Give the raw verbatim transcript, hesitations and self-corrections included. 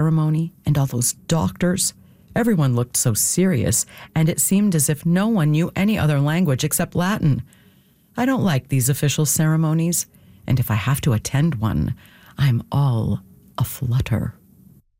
ceremony and all those doctors. Everyone looked so serious, and it seemed as if no one knew any other language except Latin. I don't like these official ceremonies, and if I have to attend one, I'm all aflutter.